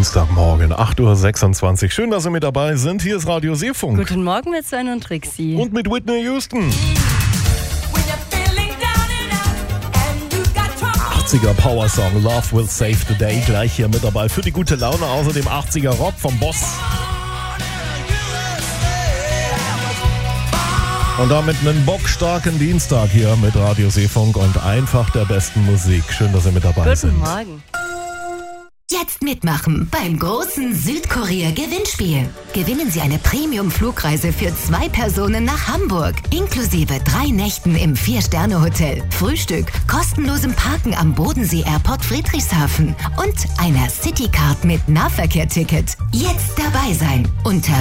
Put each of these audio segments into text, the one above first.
Dienstagmorgen, 8.26 Uhr. Schön, dass Sie mit dabei sind. Hier ist Radio Seefunk. Guten Morgen mit Sven und Trixie. Und mit Whitney Houston. 80er Power Song Love Will Save the Day. Gleich hier mit dabei für die gute Laune. Außerdem 80er Rock vom Boss. Und damit einen bockstarken Dienstag hier mit Radio Seefunk und einfach der besten Musik. Schön, dass Sie mit dabei sind. Guten Morgen. Jetzt mitmachen beim großen Südkorea-Gewinnspiel. Gewinnen Sie eine Premium-Flugreise für 2 Personen nach Hamburg. Inklusive 3 Nächten im 4-Sterne-Hotel, Frühstück, kostenlosem Parken am Bodensee-Airport Friedrichshafen und einer Citycard mit Nahverkehr-Ticket. Jetzt dabei sein unter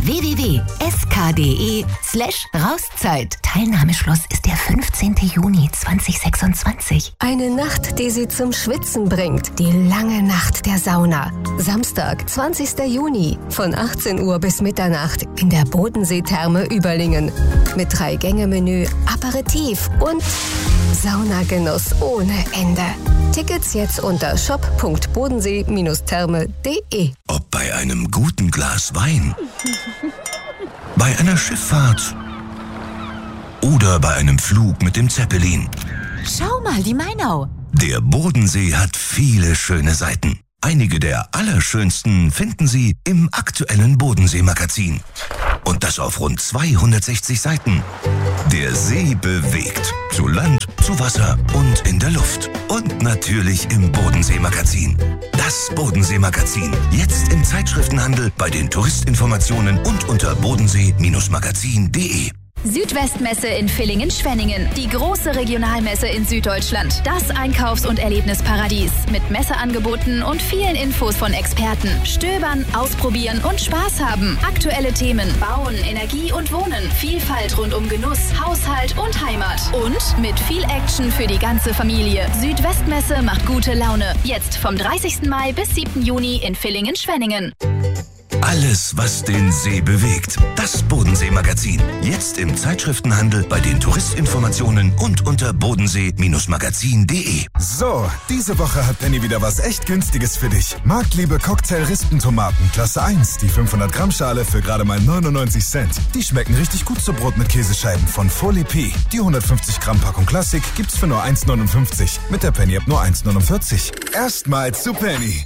www.sk.de/Rauszeit. Teilnahmeschluss ist der 15. Juni 2026. Eine Nacht, die Sie zum Schwitzen bringt. Die lange Nacht der Sauna. Samstag, 20. Juni, von 18 Uhr bis Mitternacht in der Bodensee-Therme Überlingen. Mit 3-Gänge-Menü, Aperitif und Saunagenuss ohne Ende. Tickets jetzt unter shop.bodensee-therme.de. Ob bei einem guten Glas Wein, bei einer Schifffahrt oder bei einem Flug mit dem Zeppelin. Schau mal, die Mainau. Der Bodensee hat viele schöne Seiten. Einige der allerschönsten finden Sie im aktuellen Bodensee-Magazin. Und das auf rund 260 Seiten. Der See bewegt. Zu Land, zu Wasser und in der Luft. Und natürlich im Bodensee-Magazin. Das Bodensee-Magazin. Jetzt im Zeitschriftenhandel, bei den Touristinformationen und unter bodensee-magazin.de. Südwestmesse in Villingen-Schwenningen. Die große Regionalmesse in Süddeutschland. Das Einkaufs- und Erlebnisparadies. Mit Messeangeboten und vielen Infos von Experten. Stöbern, ausprobieren und Spaß haben. Aktuelle Themen. Bauen, Energie und Wohnen. Vielfalt rund um Genuss, Haushalt und Heimat. Und mit viel Action für die ganze Familie. Südwestmesse macht gute Laune. Jetzt vom 30. Mai bis 7. Juni in Villingen-Schwenningen. Alles, was den See bewegt. Das Bodensee-Magazin. Jetzt im Zeitschriftenhandel, bei den Touristinformationen und unter bodensee-magazin.de. So, diese Woche hat Penny wieder was echt Günstiges für dich. Marktliebe Cocktail-Rispentomaten, Klasse 1, die 500 Gramm Schale für gerade mal 99 Cent. Die schmecken richtig gut zu Brot mit Käsescheiben von Folie P. Die 150 Gramm Packung Klassik gibt's für nur 1,59. Mit der Penny-App nur 1,49. Erstmal zu Penny.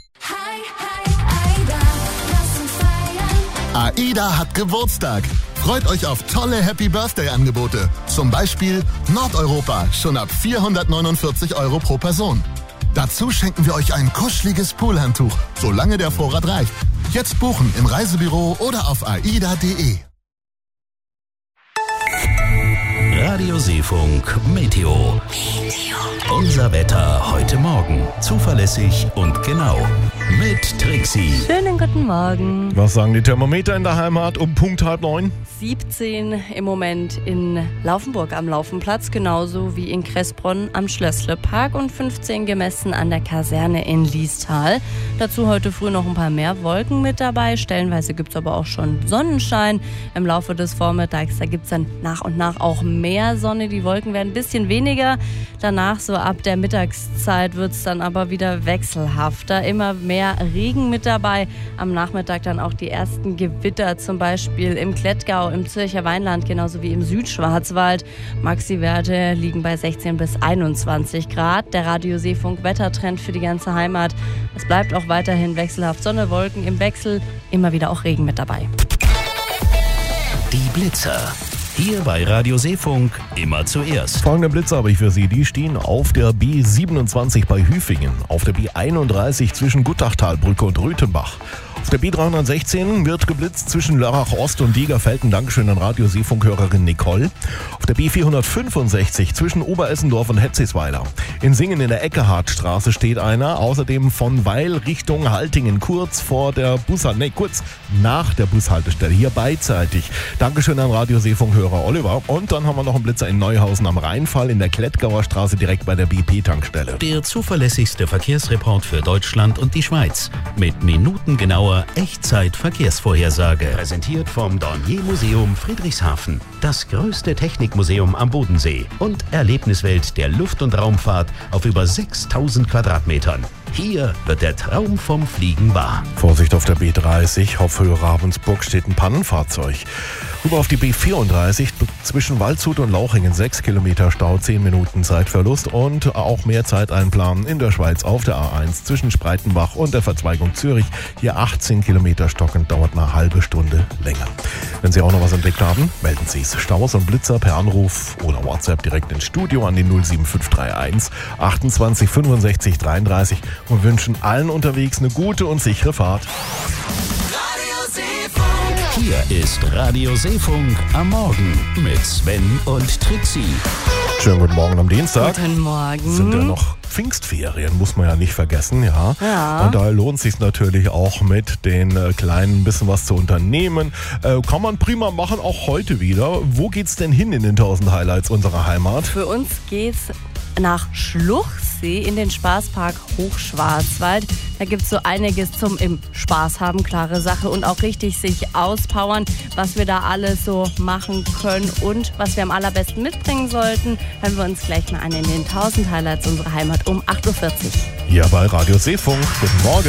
AIDA hat Geburtstag. Freut euch auf tolle Happy-Birthday-Angebote. Zum Beispiel Nordeuropa, schon ab 449 € pro Person. Dazu schenken wir euch ein kuscheliges Poolhandtuch, solange der Vorrat reicht. Jetzt buchen im Reisebüro oder auf aida.de. Radio Seefunk Meteo. Unser Wetter heute Morgen. Zuverlässig und genau. Mit Trixie. Schönen guten Morgen. Was sagen die Thermometer in der Heimat um Punkt 8:30? 17 im Moment in Laufenburg am Laufenplatz, genauso wie in Kressbronn am Schlössle-Park und 15 gemessen an der Kaserne in Liestal. Dazu heute früh noch ein paar mehr Wolken mit dabei. Stellenweise gibt es aber auch schon Sonnenschein. Im Laufe des Vormittags, da gibt es dann nach und nach auch mehr Sonne. Die Wolken werden ein bisschen weniger. Danach, so ab der Mittagszeit, wird es dann aber wieder wechselhafter. Immer mehr Regen mit dabei. Am Nachmittag dann auch die ersten Gewitter, zum Beispiel im Klettgau, im Zürcher Weinland, genauso wie im Südschwarzwald. Maxi-Werte liegen bei 16 bis 21 Grad. Der Radio Seefunk Wettertrend für die ganze Heimat. Es bleibt auch weiterhin wechselhaft. Sonne, Wolken im Wechsel, immer wieder auch Regen mit dabei. Die Blitzer. Hier bei Radio Seefunk immer zuerst. Folgende Blitze habe ich für Sie. Die stehen auf der B27 bei Hüfingen, auf der B31 zwischen Guttachtalbrücke und Rüthenbach. Auf der B316 wird geblitzt zwischen Lörrach Ost und Degerfelden. Dankeschön an Radio Seefunk-Hörerin Nicole. Auf der B465 zwischen Oberessendorf und Hetzisweiler. In Singen in der Eckehardtstraße steht einer. Außerdem von Weil Richtung Haltingen, kurz nach der Bushaltestelle. Hier beidseitig. Dankeschön an Radio Seefunk-Hörer Oliver. Und dann haben wir noch einen Blitzer in Neuhausen am Rheinfall in der Klettgauer Straße direkt bei der BP-Tankstelle. Der zuverlässigste Verkehrsreport für Deutschland und die Schweiz. Mit minutengenauer Echtzeit-Verkehrsvorhersage. Präsentiert vom Dornier Museum Friedrichshafen. Das größte Technikmuseum am Bodensee und Erlebniswelt der Luft- und Raumfahrt auf über 6000 Quadratmetern. Hier wird der Traum vom Fliegen wahr. Vorsicht auf der B30, Hopfhöhe Ravensburg steht ein Pannenfahrzeug. Rüber auf die B34, zwischen Waldshut und Lauchingen 6 Kilometer Stau, 10 Minuten Zeitverlust und auch mehr Zeit einplanen in der Schweiz auf der A1 zwischen Spreitenbach und der Verzweigung Zürich. Hier 18 Kilometer stockend, dauert eine halbe Stunde länger. Wenn Sie auch noch was entdeckt haben, melden Sie es. Staus und Blitzer per Anruf oder WhatsApp direkt ins Studio an die 07531 28 65 33 und wünschen allen unterwegs eine gute und sichere Fahrt. Hier ist Radio Seefunk am Morgen mit Sven und Trixie. Schönen guten Morgen am Dienstag. Guten Morgen. Sind ja noch Pfingstferien, muss man ja nicht vergessen, ja. Und daher lohnt es sich natürlich auch mit den kleinen bisschen was zu unternehmen. Kann man prima machen, auch heute wieder. Wo geht's denn hin in den 1000 Highlights unserer Heimat? Für uns geht's nach Schluchsee in den Spaßpark Hochschwarzwald. Da gibt es so einiges zum im Spaß haben, klare Sache, und auch richtig sich auspowern, was wir da alles so machen können und was wir am allerbesten mitbringen sollten. Hören wir uns gleich mal an in den 1000 Highlights unserer Heimat um 8.40 Uhr. Hier bei Radio Seefunk. Guten Morgen.